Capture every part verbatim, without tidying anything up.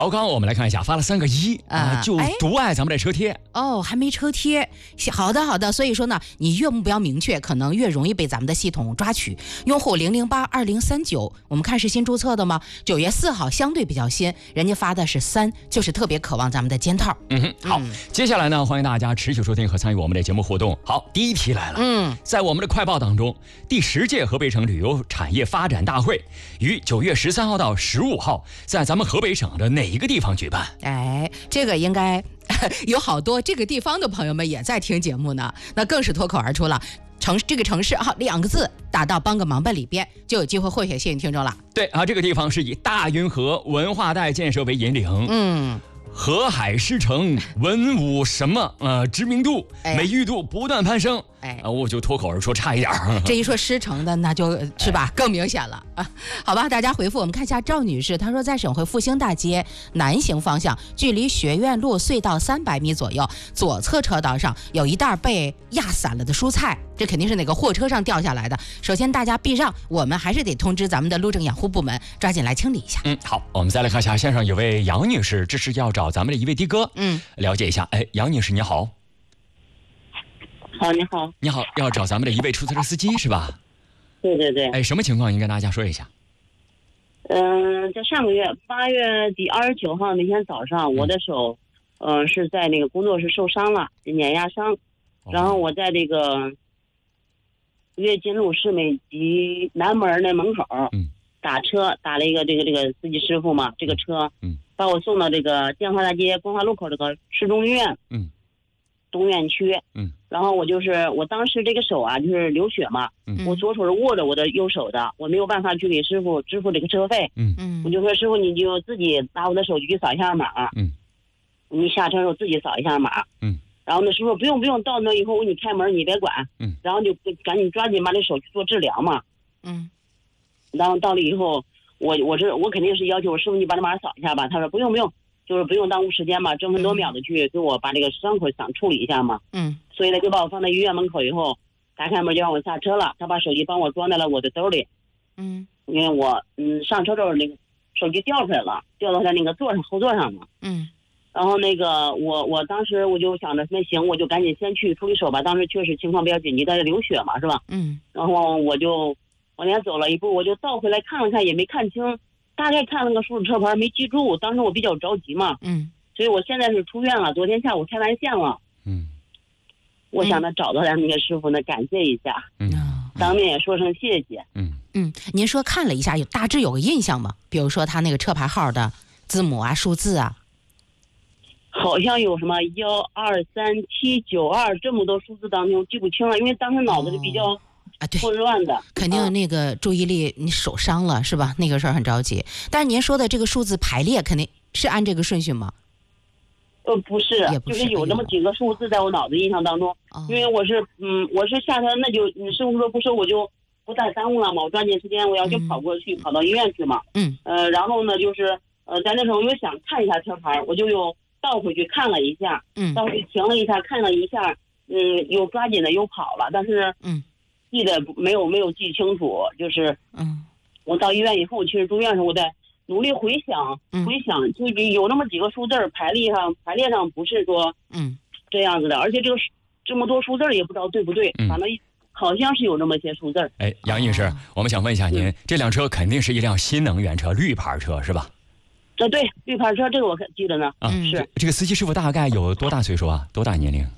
好，刚刚我们来看一下，发了三个一啊、呃，就独爱咱们的车贴哦，还没车贴。好的好的，所以说呢，你越目标明确，可能越容易被咱们的系统抓取。用户零零八二零三九，我们看是新注册的吗？九月四号相对比较新，人家发的是三，就是特别渴望咱们的肩套。 嗯哼，好，嗯、接下来呢，欢迎大家持续收听和参与我们的节目互动。好，第一题来了，嗯，在我们的快报当中，第十届河北省旅游产业发展大会于九月十三号到十五号，在咱们河北省的哪一个地方举办？ 哎，这个应该有好多这个地方的朋友们也在听节目呢，那更是脱口而出了。城这个城市啊，两个字打到帮个忙吧里边，就有机会获选幸运听众了。 对啊，这个地方是以大运河文化带建设为引领，嗯。河海狮城文武什么呃知名度、哎、美誉度不断攀升，哎、呃，我就脱口而出差一点。 这一说狮城的，那就是吧、哎、更明显了啊。好吧，大家回复我们看一下赵女士，她说在省会复兴大街南行方向，距离学院路隧道三百米左右，左侧车道上有一袋被压散了的蔬菜，这肯定是哪个货车上掉下来的。首先大家避让，我们还是得通知咱们的路政养护部门，抓紧来清理一下。 嗯，好，我们再来看一下线上有位杨女士，这是要找咱们的一位的哥，嗯，了解一下。哎，杨女士你好。 好，你好。 你好，要找咱们的一位出租车司机是吧？ 对对对。 哎，什么情况？您跟大家说一下。 嗯、呃，在上个月八月底二十九号那天早上，嗯、我的手，呃，是在那个工作室受伤了，碾压伤，哦、然后我在这个跃金路市美集南门那门口，嗯，打车打了一个这个这个司机师傅嘛，这个车，嗯。把我送到这个建华大街光华路口这个市中医院，嗯，东院区，嗯，然后我就是我当时这个手啊就是流血嘛，嗯，我左手是握着我的右手的，我没有办法去给师傅支付这个车费，嗯嗯，我就说师傅你就自己拿我的手机去扫一下码，嗯，你下车的时候自己扫一下码，嗯，然后那师傅不用不用，到那以后我给你开门你别管，嗯，然后就赶紧抓紧把这手去做治疗嘛，嗯，然后到了以后。我我是我肯定是要求我师傅你把这码扫一下吧，他说不用不用，就是不用耽误时间嘛，争分夺秒的去给我把这个伤口想处理一下嘛。嗯，所以呢就把我放在医院门口以后，打开门就让我下车了，他把手机帮我装在了我的兜里。嗯，因为我嗯上车之后那个手机掉出来了，掉到他那个座上后座上了。嗯，然后那个我我当时我就想着那行我就赶紧先去处理手吧，当时确实情况比较紧急，在流血嘛是吧？嗯，然后我就。往前走了一步，我就倒回来看了看，也没看清，大概看了个数字车牌，没记住。当时我比较着急嘛，嗯，所以我现在是出院了。昨天下午开完线了，嗯，我想呢找到咱那个师傅呢，感谢一下，嗯，当面也说声谢谢， 嗯嗯。您说看了一下，有大致有个印象吗？比如说他那个车牌号的字母啊、数字啊， 好像有什么幺二三七九二这么多数字当中记不清了，因为当时脑子里比较。哦啊，对， 混乱的， 肯定那个注意力你手伤了是吧？那个事儿很着急。但是您说的这个数字排列肯定是按这个顺序吗？ 呃，不是， 也不是就是有那么几个数字在我脑子印象当中。哦、因为我是嗯，我是下车那就你师傅说不收我就不再耽误了嘛，我抓紧时间我要去跑过去，嗯、跑到医院去嘛。嗯。呃，然后呢就是呃在那时候又想看一下车牌，我就又倒回去看了一下，嗯，倒回去停了一下看了一下，嗯，又抓紧的又跑了，但是嗯。记得没有没有记清楚，就是嗯，我到医院以后，其实住院时候我在努力回想、嗯、回想，就有那么几个数字排列上排列上不是说嗯这样子的，而且这个这么多数字也不知道对不对，嗯、反正好像是有那么些数字。 哎，杨女士，哦、我们想问一下您，嗯、这辆车肯定是一辆新能源车，绿牌车是吧？ 呃，对，绿牌车这个我可记得呢。啊，是这, 这个司机师傅大概有多大岁数啊？多大年龄？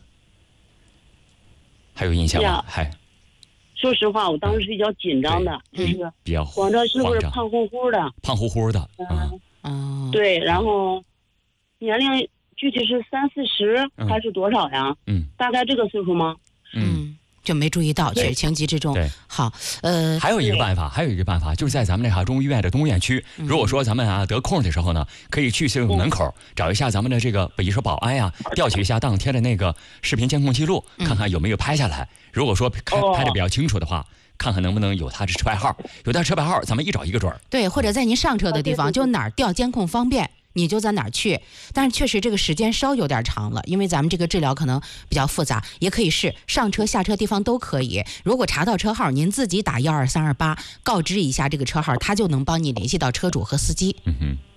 还有印象吗？还。 说实话，我当时是比较紧张的，嗯、就是比较慌着，是不是胖乎乎的？ 胖乎乎的， 嗯嗯，对，然后年龄具体是三四十还是多少呀？嗯，大概这个岁数吗？ 嗯，就没注意到，确实情急之中。 对， 好，呃， 还有一个办法，还有一个办法，就是在咱们那哈中医院的东院区，嗯、如果说咱们啊得空的时候呢，可以去这个门口、嗯、找一下咱们的这个，比如说保安呀、啊，调取一下当天的那个视频监控记录，嗯、看看有没有拍下来。如果说拍拍的比较清楚的话，看看能不能有他的车牌号，有他车牌号，咱们一找一个准儿。 对，或者在您上车的地方，就哪儿调监控方便，你就在哪儿去。但是确实这个时间稍有点长了，因为咱们这个治疗可能比较复杂，也可以是上车下车地方都可以。如果查到车号，您自己打幺二三二八告知一下这个车号，他就能帮你联系到车主和司机。嗯哼。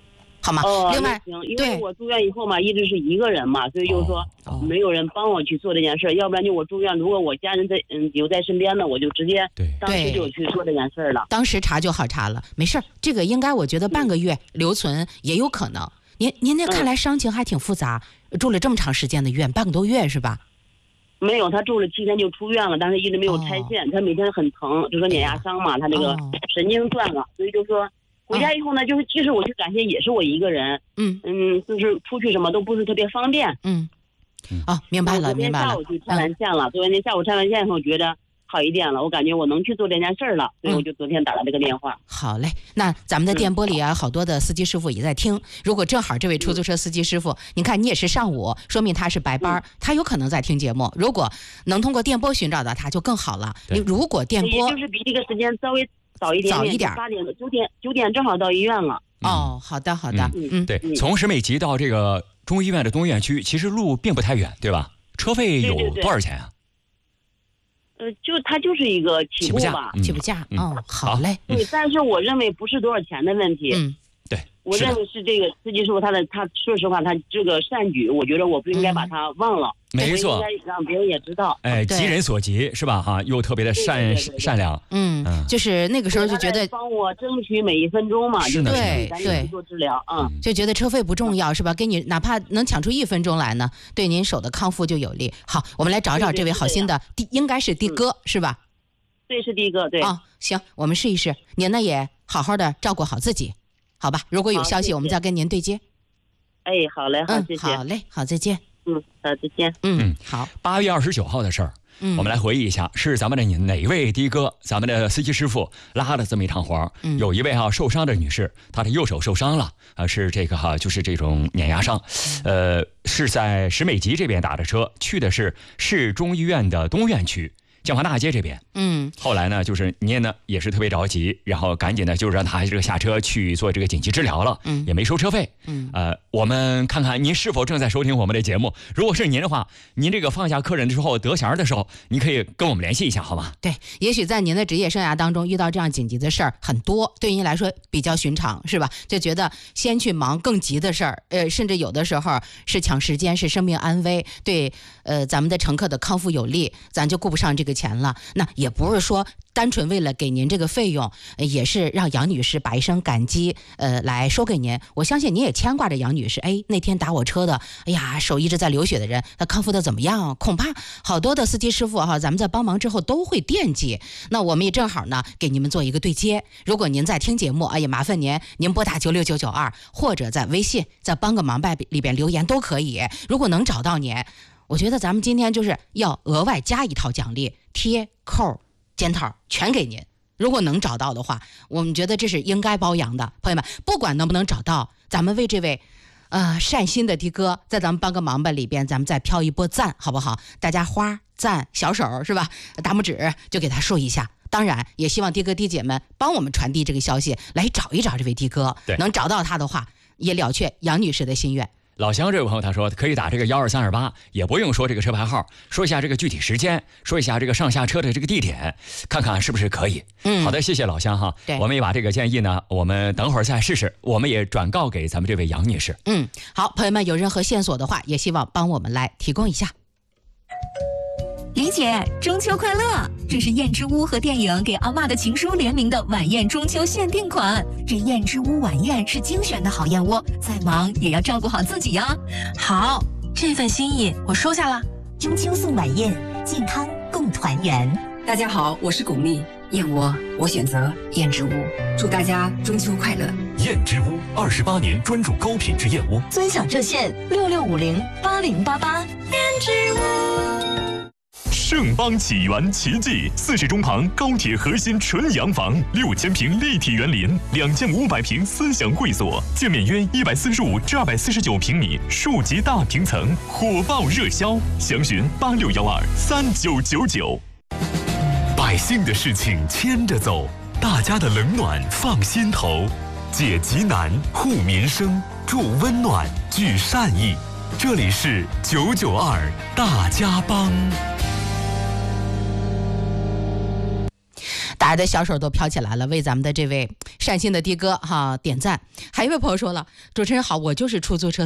好吗？ 哦， 另外， 行，因为对我住院以后嘛，一直是一个人嘛，所以就是说哦没有人帮我去做这件事儿，要不然就我住院，如果我家人在嗯有在身边呢，我就直接对当时就去做这件事儿了。 当时查就好查了，没事儿，这个应该我觉得半个月留存也有可能。您您那看来伤情还挺复杂，住了这么长时间的院，半个多月是吧？ 没有，他住了七天就出院了，但是一直没有拆线，他每天很疼，就说碾压伤嘛，他那个神经断了，所以就说回家以后呢，就是即使我去感谢，也是我一个人， 嗯嗯，就是出去什么都不是特别方便。 嗯，哦，明白了，明白了。 昨天下午去拆完线了，昨天下午拆完线以后觉得好一点了，我感觉我能去做这件事儿了，所以我就昨天打了这个电话。 好嘞，那咱们的电波里啊，好多的司机师傅也在听。如果正好这位出租车司机师傅，您看你也是上午，说明他是白班，他有可能在听节目。如果能通过电波寻找到他，就更好了。你如果电波， 也就是比这个时间稍微早一点， 早一点， 八点九点九点正好到医院了。 哦，好的好的， 嗯，对，从石美集到这个中医院的东院区，其实路并不太远，对吧？车费有多少钱啊？ 呃，就它就是一个起步吧， 起步价。嗯，好嘞。 对，但是我认为不是多少钱的问题。 嗯， 对， 我认为是这个司机师傅他的他，说实话，他这个善举，我觉得我不应该把他忘了。 没错， 应该让别人也知道。 哎，急人所急是吧？哈，又特别的善善良。 嗯，就是那个时候就觉得帮我争取每一分钟嘛， 是的， 对对， 做治疗啊， 就觉得车费不重要是吧？给你哪怕能抢出一分钟来呢，对您手的康复就有利。好，我们来找找这位好心的的，应该是的哥是吧？ 对，是的哥，对。 啊，行，我们试一试。您呢也好好的照顾好自己，好吧？如果有消息，我们再跟您对接。 哎，好嘞，好，谢谢。 好嘞，好，再见。 嗯，好，再见。 嗯，好。 八月二十九号的事儿，嗯，我们来回忆一下，是咱们的哪位的哥，咱们的司机师傅拉了这么一趟活儿。嗯，有一位哈受伤的女士，她的右手受伤了，啊，是这个哈，就是这种碾压伤，呃，是在石美集这边打的车，去的是市中医院的东院区。建华大街这边， 嗯， 后来呢，就是您呢也是特别着急，然后赶紧的就让他这个下车去做这个紧急治疗了，嗯，也没收车费，嗯，呃，我们看看您是否正在收听我们的节目。如果是您的话，您这个放下客人的时候得闲的时候，您可以跟我们联系一下，好吗？ 对，也许在您的职业生涯当中遇到这样紧急的事儿很多，对您来说比较寻常，是吧？就觉得先去忙更急的事儿，呃，甚至有的时候是抢时间，是生命安危，对，呃，咱们的乘客的康复有利，咱就顾不上这个钱了。那也不是说单纯为了给您这个费用，也是让杨女士把一声感激呃来说给您。我相信您也牵挂着杨女士，哎，那天打我车的，哎呀，手一直在流血的人，他康复的怎么样？恐怕好多的司机师傅哈，咱们在帮忙之后都会惦记。那我们也正好呢给你们做一个对接。如果您在听节目，哎呀，麻烦您您拨打九六九九二，或者在微信在帮个忙拜里边留言都可以。如果能找到您，我觉得咱们今天就是要额外加一套奖励，贴扣肩套全给您。如果能找到的话，我们觉得这是应该包养的。朋友们，不管能不能找到，咱们为这位呃善心的的哥，在咱们帮个忙吧里边，咱们再飘一波赞，好不好？大家花赞小手是吧？大拇指就给他竖一下。当然也希望的哥的姐们帮我们传递这个消息，来找一找这位的哥，能找到他的话，也了却杨女士的心愿。 老乡这位朋友他说可以打这个幺二三二八，也不用说这个车牌号，说一下这个具体时间，说一下这个上下车的这个地点，看看是不是可以。嗯，好的，谢谢老乡哈。对，我们也把这个建议呢，我们等会儿再试试，我们也转告给咱们这位杨女士。 嗯，好，朋友们有任何线索的话，也希望帮我们来提供一下。 李姐，中秋快乐！这是燕之屋和电影《给阿嬷的情书》联名的晚宴中秋限定款。这燕之屋晚宴是精选的好燕窝，再忙也要照顾好自己呀。 好，这份心意我收下了。 中秋送晚宴，健康共团圆。 大家好，我是巩俐，燕窝我选择燕之屋，祝大家中秋快乐。 燕之屋二十八年专注高品质燕窝， 尊享热线六六五零八零八八。燕之屋。 盛邦启源奇迹，四世中旁高铁核心纯洋房，六千平立体园林，两千五百平思想会所，建面约一百四十五至二百四十九平米，数级大平层，火爆热销，详询八六幺二三九九九。百姓的事情牵着走，大家的冷暖放心头，解急难，护民生，助温暖，聚善意。这里是九九二大家帮。 大家的小手都飘起来了，为咱们的这位善心的的哥哈点赞。还有一位朋友说了，主持人好，我就是出租车